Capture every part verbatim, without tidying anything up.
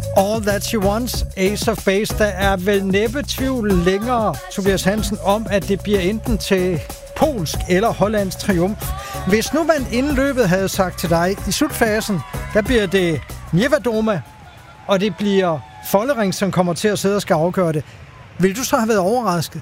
All That She Wants, Ace of Base. Der er vel næppe tvivl længere, Tobias Hansen, om, at det bliver enten til polsk eller hollandsk triumf. Hvis nu man inden løbet havde sagt til dig, i slutfasen, der bliver det Niewiadoma, og det bliver Follering, som kommer til at sidde og skal afgøre det. Vil du så have været overrasket?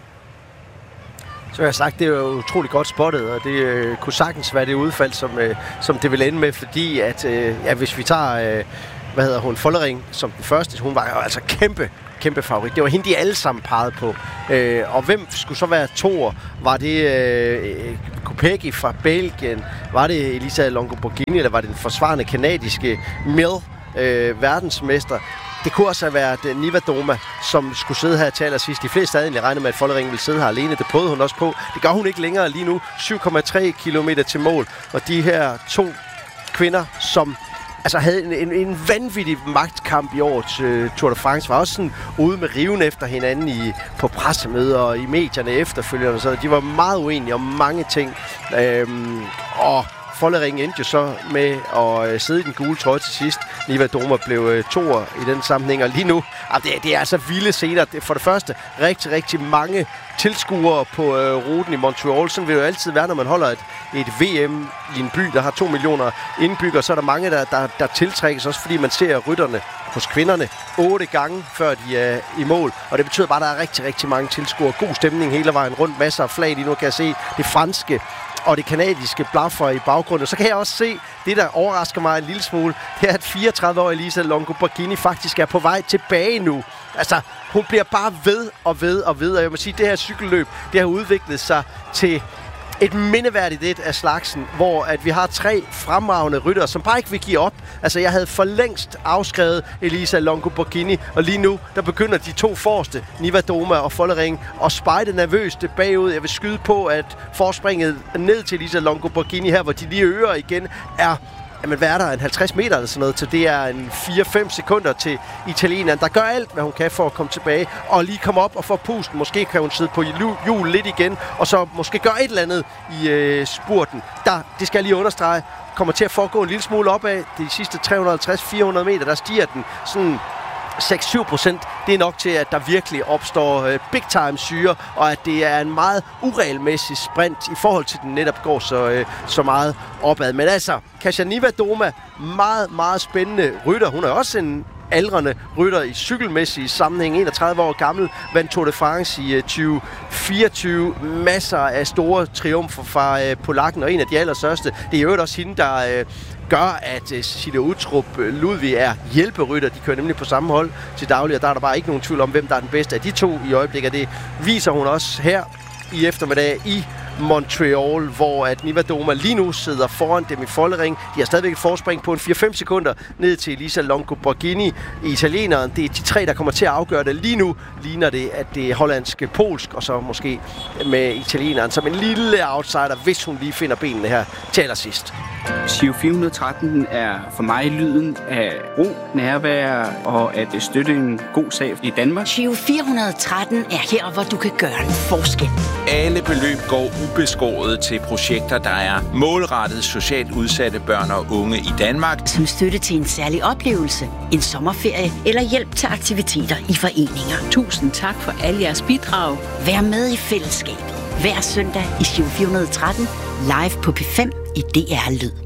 Så jeg har sagt, det er jo utroligt godt spottet, og det øh, kunne sagtens være det udfald, som, øh, som det vil ende med, fordi at, øh, ja, hvis vi tager, øh, hvad hedder hun, Follering som den første, hun var jo altså kæmpe, kæmpe favorit. Det var hende, de alle sammen pegede på. Øh, og hvem skulle så være toer? Var det øh, Kopecky fra Belgien? Var det Elisa Longo-Borghini, eller var det den forsvarende kanadiske Mill, øh, verdensmester? Det kunne også have været Niewiadoma, som skulle sidde her til allersidst. De fleste havde egentlig regnet med, at Follering ville sidde her alene. Det prøvede hun også på. Det gør hun ikke længere lige nu. syv komma tre kilometer til mål. Og de her to kvinder, som altså havde en, en, en vanvittig magtkamp i årets uh, Tour de France, var også sådan ude med riven efter hinanden i, på pressemøder og i medierne efterfølgende. Så de var meget uenige om mange ting. Øhm, og Follering endte jo så med at sidde i den gule trøje til sidst. Niewiadoma blev toer i den sammenhæng, og lige nu, det er, det er altså vilde scener. For det første, rigtig, rigtig mange tilskuere på øh, ruten i Montreal. Sådan vil det jo altid være, når man holder et, et V M i en by, der har to millioner indbyggere. Så er der mange, der, der, der tiltrækkes, også fordi man ser rytterne hos kvinderne otte gange, før de er i mål. Og det betyder bare, at der er rigtig, rigtig mange tilskuere. God stemning hele vejen rundt. Masser af flag. Lige nu kan jeg se det franske og det kanadiske blaffer i baggrunden. Så kan jeg også se, det der overrasker mig en lille smule, det er, at fireogtredive-årige Elisa Longo-Borghini faktisk er på vej tilbage nu. Altså, hun bliver bare ved og ved og ved. Og jeg må sige, at det her cykelløb, det har udviklet sig til et mindeværdigt et af slagsen, hvor at vi har tre fremragende ryttere, som bare ikke vil give op. Altså, jeg havde for længst afskrevet Elisa Longo-Borghini, og lige nu, der begynder de to forreste, Niewiadoma og Follering, at spejde nervøst bagud. Jeg vil skyde på, at forspringet ned til Elisa Longo-Borghini her, hvor de lige øger igen, er jamen, hvad er der? En halvtreds meter eller sådan noget, så det er en fire fem sekunder til italieneren, der gør alt, hvad hun kan for at komme tilbage, og lige komme op og få pusten. Måske kan hun sidde på hjul lidt igen, og så måske gøre et eller andet i øh, spurten. Der, det skal jeg lige understrege, kommer til at foregå en lille smule opad. De sidste tre hundrede og halvtreds til fire hundrede meter, der stiger den sådan seks til syv procent, det er nok til, at der virkelig opstår øh, big time syre, og at det er en meget uregelmæssig sprint i forhold til, den netop går så, øh, så meget opad. Men altså, Kasia Niewiadoma, meget, meget spændende rytter. Hun er også en aldrende rytter i cykelmæssig sammenhæng, enogtredive år gammel, vandt Tour de France i uh, tyve fireogtyve, masser af store triumfer fra uh, polakken, og en af de allerstørste, det er jo også hende, der uh, gør, at uh, Cecilia Uttrup Ludvig er hjælperytter. De kører nemlig på samme hold til daglig, og der er der bare ikke nogen tvivl om, hvem der er den bedste af de to i øjeblikket. Det viser hun også her i eftermiddag i Montreal, hvor at Niewiadoma lige nu sidder foran dem i Follering. De har stadigvæk et forspring på en fire fem sekunder ned til Elisa Longo-Borghini. Italieneren, det er de tre, der kommer til at afgøre det. Lige nu ligner det, at det er hollandsk, polsk, og så måske med italieneren som en lille outsider, hvis hun lige finder benene her til allersidst. Giro fire hundrede og tretten er for mig lyden af ro, nærvær og at støtte en god sag i Danmark. Giro fire hundrede og tretten er her, hvor du kan gøre en forskel. Alle beløb går ubeskåret til projekter, der er målrettet socialt udsatte børn og unge i Danmark. Som støtte til en særlig oplevelse, en sommerferie eller hjælp til aktiviteter i foreninger. Tusind tak for alle jeres bidrag. Vær med i fællesskabet hver søndag i Giro fire hundrede og tretten live på P fem i D R Lyd.